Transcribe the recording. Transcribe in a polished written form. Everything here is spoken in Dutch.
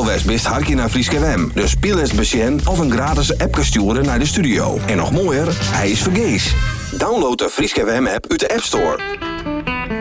west best hartje naar Frieske WM. Dus speel eens besjen of een gratis app sturen naar de studio. En nog mooier, hij is vergees. Download de Frieske WM app uit de App Store.